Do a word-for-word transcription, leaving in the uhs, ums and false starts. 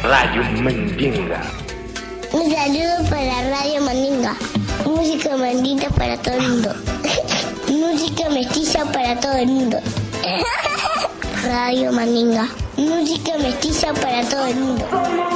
Radio Mandinga. Un saludo para Radio Mandinga. Música mandinga para todo el mundo. Música mestiza para todo el mundo. Radio Mandinga. Música mestiza para todo el mundo.